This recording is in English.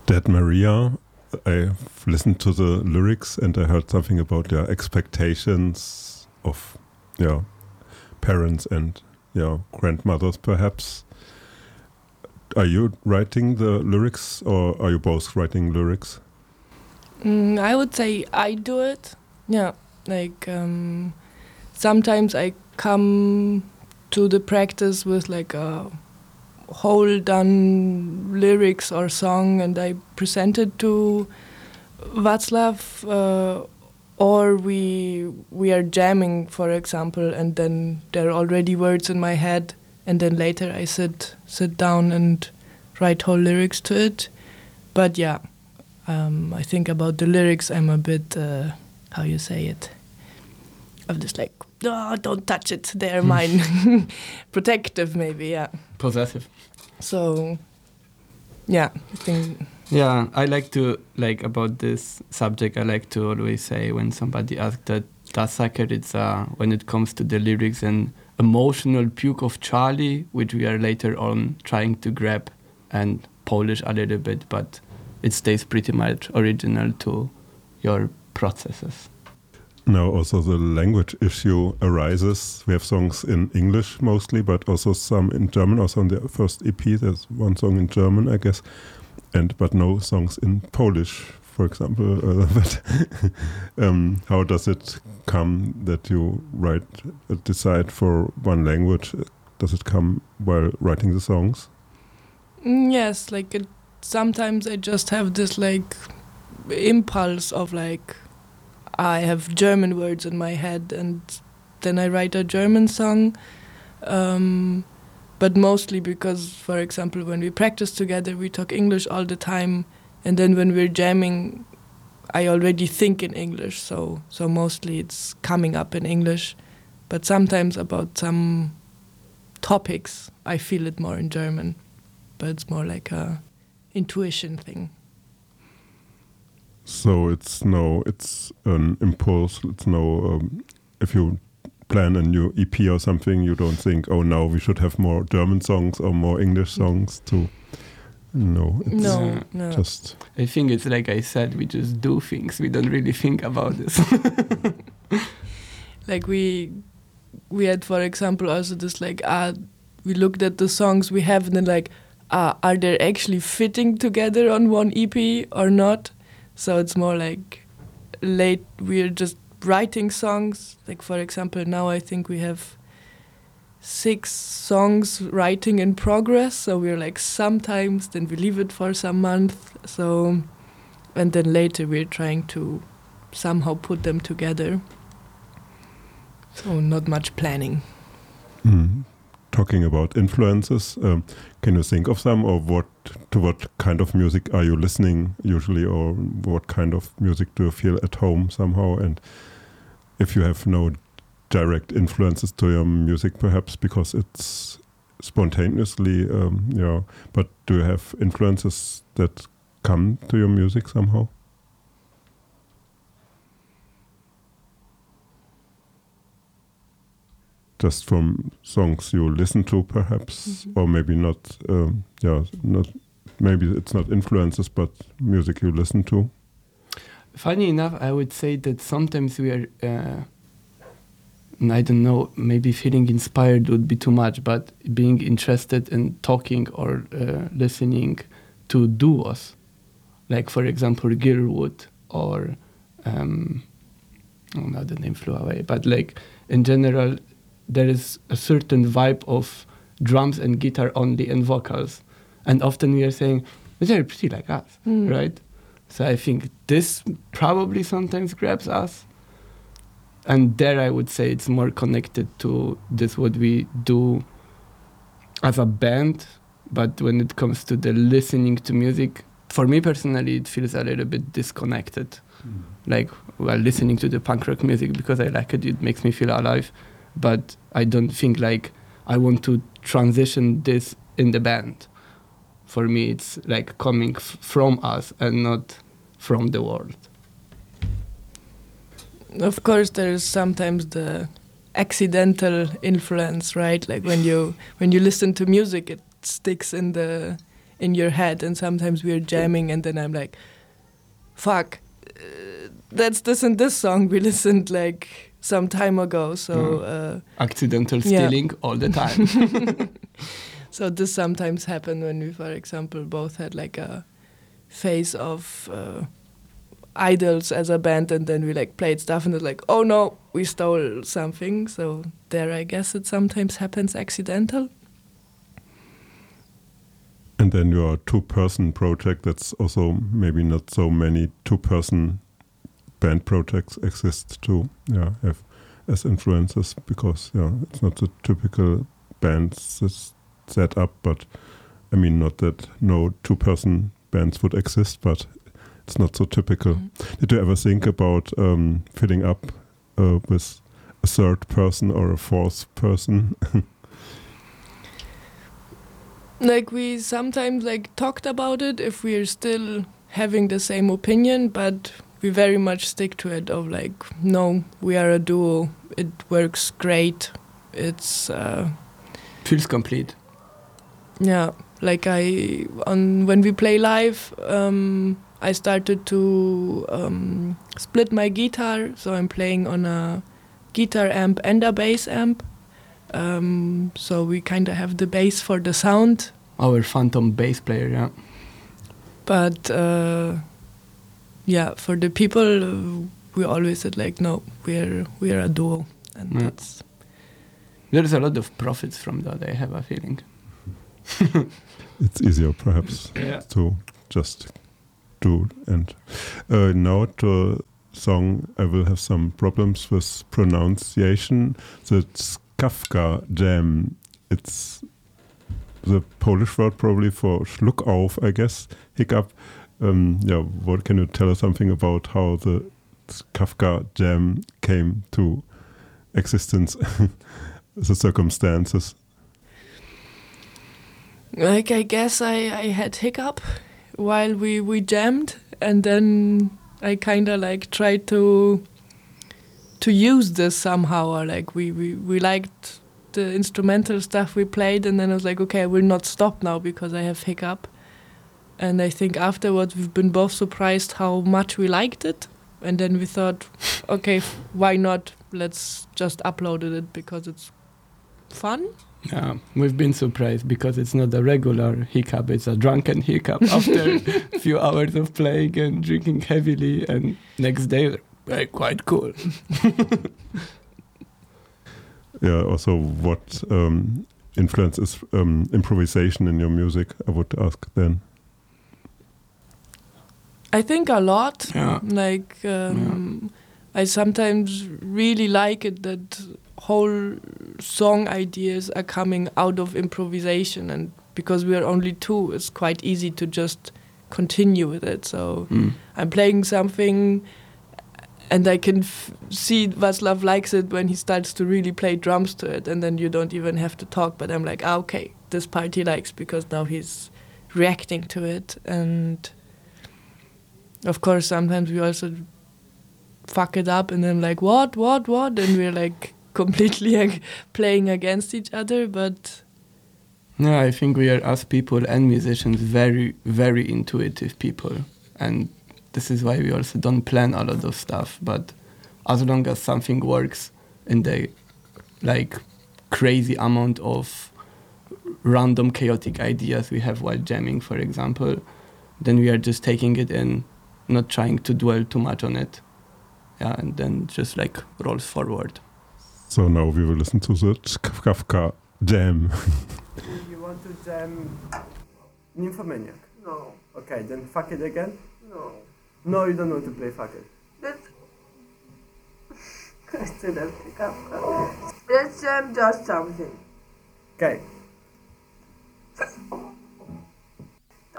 Dead Maria, I've listened to the lyrics and I heard something about expectations of parents and grandmothers perhaps. Are you writing the lyrics or are you both writing lyrics? I would say I do it. Yeah, like sometimes I come to the practice with like a whole done lyrics or song and I present it to Václav, or we are jamming, for example, and then there are already words in my head, and then later I sit down and write whole lyrics to it. But I think about the lyrics I'm a bit how you say it, I'm just like, oh, don't touch it, they're mine. Protective maybe, Possessive. So I think I like to, about this subject, I like to always say when somebody asks that Das Sacharitza, when it comes to the lyrics, an emotional puke of Charlie, which we are later on trying to grab and polish a little bit, but it stays pretty much original to your processes. Now also the language issue arises. We have songs in English mostly, but also some in German. Also on the first EP, there's one song in German, I guess, but no songs in Polish, for example. But how does it come that you decide for one language? Does it come while writing the songs? Yes, sometimes I just have this impulse of I have German words in my head and then I write a German song, but mostly because, for example, when we practice together we talk English all the time, and then when we're jamming I already think in English, so mostly it's coming up in English, but sometimes about some topics I feel it more in German, but it's more like a intuition thing. So it's an impulse. It's if you plan a new EP or something, you don't think, oh, now we should have more German songs or more English songs to. No, it's no. Just. I think it's like I said, we just do things. We don't really think about this. We had, for example, also this we looked at the songs we have and then are they actually fitting together on one EP or not? So it's more we're just writing songs. For example, now I think we have 6 songs writing in progress. So we're sometimes, then we leave it for some month. So, and then later we're trying to somehow put them together. So not much planning. Talking about influences, can you think of some, or what kind of music are you listening usually, or what kind of music do you feel at home somehow? And if you have no direct influences to your music, perhaps because it's spontaneously, but do you have influences that come to your music somehow? Just from songs you listen to, perhaps, or maybe not. Maybe it's not influences, but music you listen to. Funny enough, I would say that sometimes we are, I don't know, maybe feeling inspired would be too much, but being interested in talking or listening to duos, like for example Gilwood or now the name flew away, but in general. There is a certain vibe of drums and guitar only and vocals. And often we are saying, they're pretty like us, right? So I think this probably sometimes grabs us. And there I would say it's more connected to this, what we do as a band. But when it comes to the listening to music, for me personally, it feels a little bit disconnected. Listening to the punk rock music because I like it, it makes me feel alive. But I don't think I want to transition this in the band. For me, it's coming from us and not from the world. Of course, there is sometimes the accidental influence, right? When you listen to music, it sticks in in your head, and sometimes we're jamming and then I'm like, fuck, that's this and this song we listened like some time ago, so accidental stealing all the time. So this sometimes happened when we, for example, both had like a phase of idols as a band, and then we like played stuff and it's like, oh no, we stole something. So there, I guess it sometimes happens accidental. And then your two-person project, that's also maybe not so many two-person band projects exist to have as influences, because it's not the typical band set up, but I mean, not that no two-person bands would exist, but it's not so typical. Did you ever think about filling up with a third person or a fourth person? Like we sometimes like talked about it if we're still having the same opinion, but we very much stick to it of like, no, we are a duo. It works great. It's feels complete. Yeah, like when we play live, I started to split my guitar, so I'm playing on a guitar amp and a bass amp. So we kind of have the bass for the sound. Our phantom bass player, yeah. But for the people, we always said like, no, we're a duo, and that's. There's a lot of profits from that, I have a feeling. It's easier, perhaps, to just do. And now to song, I will have some problems with pronunciation. That's Kafka Jam. It's the Polish word probably for Schluck auf, I guess, hiccup. What can you tell us something about how the Kafka Jam came to existence, the circumstances? Like, I guess I had hiccup while we jammed, and then I kind of like tried to use this somehow, or like we liked the instrumental stuff we played, and then I was like, okay, I will not stop now because I have hiccup. And I think afterwards we've been both surprised how much we liked it, and then we thought, okay, why not? Let's just upload it because it's fun. Yeah, we've been surprised because it's not a regular hiccup, it's a drunken hiccup after a few hours of playing and drinking heavily, and next day, quite cool. Also, what influences improvisation in your music, I would ask then? I think a lot. Yeah. Like, I sometimes really like it that whole song ideas are coming out of improvisation, and because we are only two, it's quite easy to just continue with it. So I'm playing something and I can see Václav likes it when he starts to really play drums to it, and then you don't even have to talk, but I'm like, okay, this part he likes because now he's reacting to it. And of course sometimes we also fuck it up and then like, what, and we're like completely playing against each other. But yeah, I think we are, as people and musicians, very, very intuitive people, and this is why we also don't plan a lot of stuff. But as long as something works in the like crazy amount of random chaotic ideas we have while jamming, for example, then we are just taking it in, not trying to dwell too much on it. Yeah, and then just like rolls forward. So now we will listen to the Kafka Jam. You want to jam Nymphomaniac? No. Okay, then fuck it again? No. No, you don't know to play fuck it. Let's jam just something. Okay.